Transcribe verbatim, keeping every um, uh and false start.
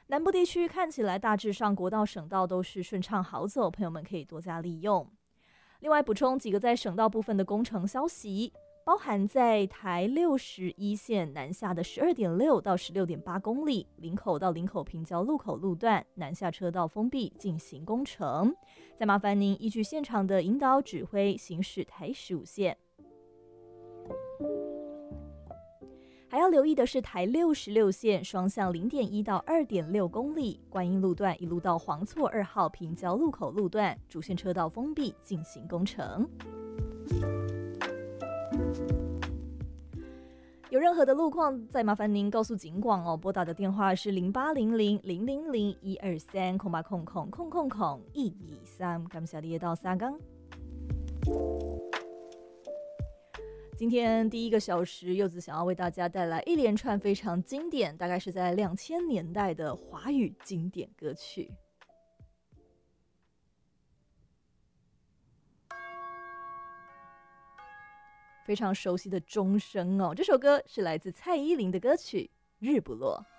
南部地区看起来大致上国道、省道都是顺畅好走，朋友们可以多加利用。另外补充几个在省道部分的工程消息，包含在台六十一线南下的 十二点六 到 十六点八 公里，林口到林口平交路口路段南下车道封闭进行工程，再麻烦您依据现场的引导指挥行驶台十五线。还要留意的是台六十六线双向 零点一 到 二点六 公里，观音路段一路到黄厝二号平交路口路段主线车道封闭进行工程。有任何的路况，再麻烦您告诉警广哦。拨打的电话是零八零零零零零一二三空八空空空空空一二三，感谢你到三港。今天第一个小时，柚子想要为大家带来一连串非常经典，大概是在两千年代的华语经典歌曲。非常熟悉的钟声哦，这首歌是来自蔡依林的歌曲《日不落》。